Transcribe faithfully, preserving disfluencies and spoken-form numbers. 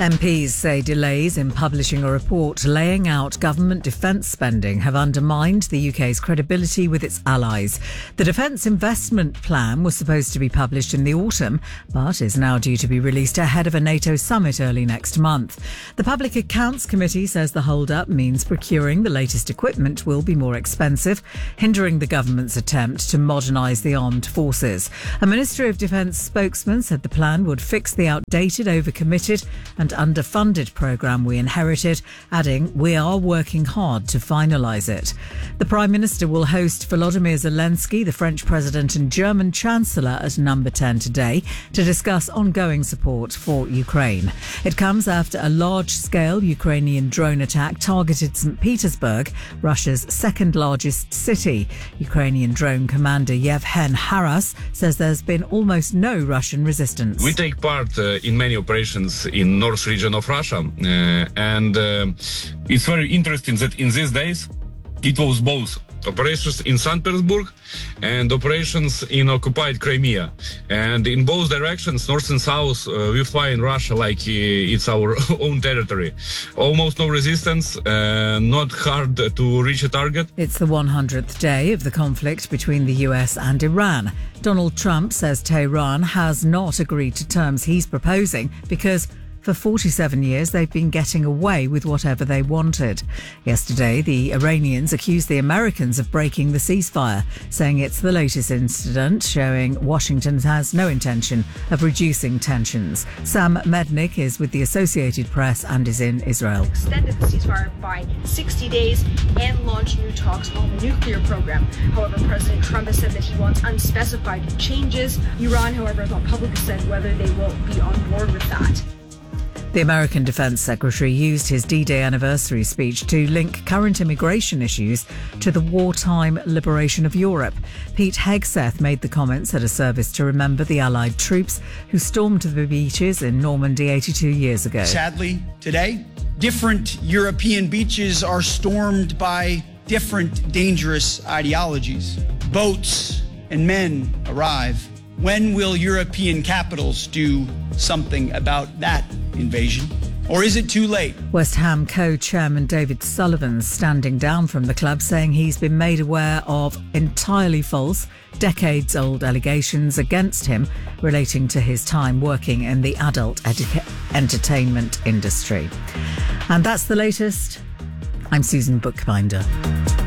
M Ps say delays in publishing a report laying out government defence spending have undermined the U K's credibility with its allies. The Defence Investment Plan was supposed to be published in the autumn, but is now due to be released ahead of a NATO summit early next month. The Public Accounts Committee says the hold-up means procuring the latest equipment will be more expensive, hindering the government's attempt to modernise the armed forces. A Ministry of Defence spokesman said the plan would fix the outdated, overcommitted and underfunded programme we inherited, adding, "We are working hard to finalise it." The Prime Minister will host Volodymyr Zelensky, the French President and German Chancellor at Number ten today to discuss ongoing support for Ukraine. It comes after a large-scale Ukrainian drone attack targeted Saint Petersburg, Russia's second-largest city. Ukrainian drone commander Yevhen Haras says there's been almost no Russian resistance. We take part uh, in many operations in north region of Russia, uh, and uh, it's very interesting that in these days it was both operations in Saint Petersburg and operations in occupied Crimea, and in both directions, north and south, uh, we fly in Russia like uh, it's our own territory. Almost no resistance, uh, not hard to reach a target. It's the one hundredth day of the conflict between the U S and Iran. Donald Trump says Tehran has not agreed to terms he's proposing because for forty-seven years, they've been getting away with whatever they wanted. Yesterday, the Iranians accused the Americans of breaking the ceasefire, saying it's the latest incident showing Washington has no intention of reducing tensions. Sam Mednick is with the Associated Press and is in Israel. Extended the ceasefire by sixty days and launched new talks on the nuclear program. However, President Trump has said that he wants unspecified changes. Iran, however, has not publicly said whether they will be on board with that. The American Defense Secretary used his D-Day anniversary speech to link current immigration issues to the wartime liberation of Europe. Pete Hegseth made the comments at a service to remember the Allied troops who stormed the beaches in Normandy eighty-two years ago. Sadly, today, different European beaches are stormed by different dangerous ideologies. Boats and men arrive. When will European capitals do something about that invasion? Or is it too late? West Ham co-chairman David Sullivan's standing down from the club, saying he's been made aware of entirely false, decades-old allegations against him relating to his time working in the adult edu- entertainment industry. And that's the latest. I'm Susan Bookbinder.